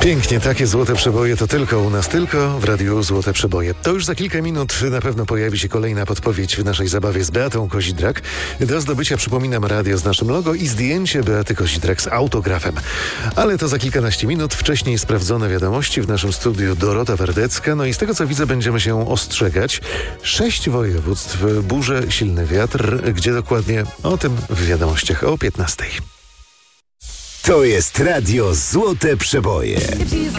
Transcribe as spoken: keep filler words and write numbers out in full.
Pięknie, takie złote przeboje to tylko u nas, tylko w Radiu Złote Przeboje. To już za kilka minut na pewno pojawi się kolejna podpowiedź w naszej zabawie z Beatą Kozidrak. Do zdobycia, przypominam, radio z naszym logo i zdjęcie Beaty Kozidrak z autografem. Ale to za kilkanaście minut. Wcześniej sprawdzone wiadomości w naszym studiu Dorota Wardecka. No i z tego, co widzę, będziemy się ostrzegać. Sześć województw, burze, silny wiatr. Gdzie dokładnie? O tym w wiadomościach o piętnastej. To jest Radio Złote Przeboje.